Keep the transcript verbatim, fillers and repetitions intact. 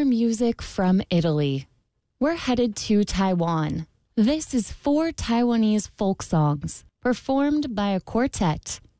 more music from Italy. We're headed to Taiwan. This is four Taiwanese folk songs performed by a quartet.